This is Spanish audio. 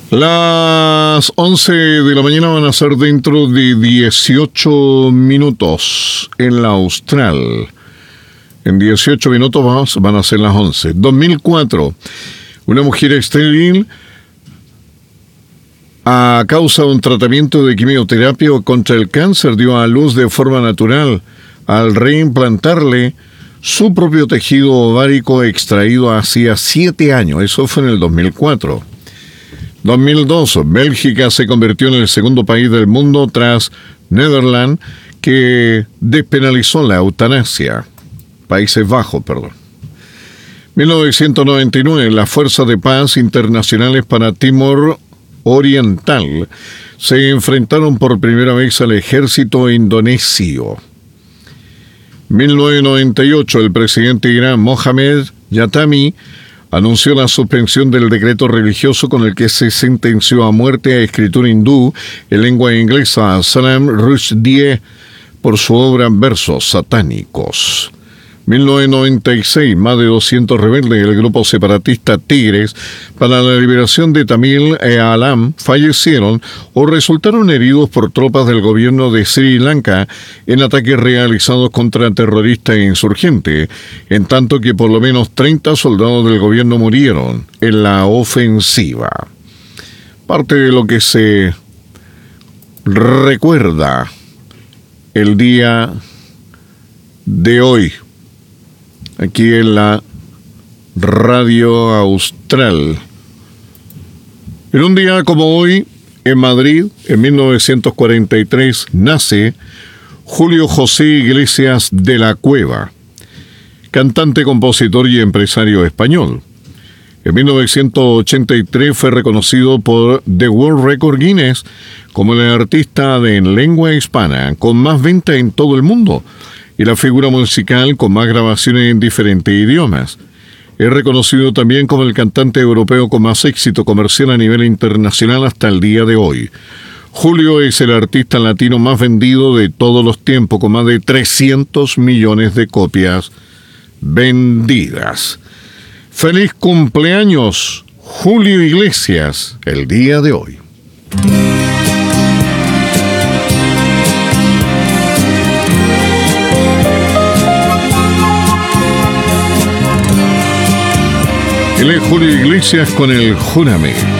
Las 11 de la mañana van a ser dentro de 18 minutos en la Austral. En 18 minutos van a ser las 11. 2004. Una mujer estéril, a causa de un tratamiento de quimioterapia contra el cáncer, dio a luz de forma natural al reimplantarle su propio tejido ovárico extraído hacía 7 años. Eso fue en el 2004. 2002, Bélgica se convirtió en el segundo país del mundo tras Netherlands que despenalizó la eutanasia. Países Bajos, perdón. 1999, las fuerzas de paz internacionales para Timor Oriental se enfrentaron por primera vez al ejército indonesio. 1998, el presidente de Irán, Mohamed Yatami, anunció la suspensión del decreto religioso con el que se sentenció a muerte a escritor hindú en lengua inglesa Salman Rushdie por su obra Versos satánicos. 1996, más de 200 rebeldes del grupo separatista Tigres para la liberación de Tamil e Alam fallecieron o resultaron heridos por tropas del gobierno de Sri Lanka en ataques realizados contra terroristas e insurgentes, en tanto que por lo menos 30 soldados del gobierno murieron en la ofensiva. Parte de lo que se recuerda el día de hoy aquí en la Radio Austral. En un día como hoy, en Madrid, en 1943, nace Julio José Iglesias de la Cueva, cantante, compositor y empresario español. En 1983 fue reconocido por The World Record Guinness como el artista en lengua hispana con más ventas en todo el mundo y la figura musical con más grabaciones en diferentes idiomas. Es reconocido también como el cantante europeo con más éxito comercial a nivel internacional hasta el día de hoy. Julio es el artista latino más vendido de todos los tiempos, con más de 300 millones de copias vendidas. ¡Feliz cumpleaños, Julio Iglesias, el día de hoy! Él es Julio Iglesias con el Júrame.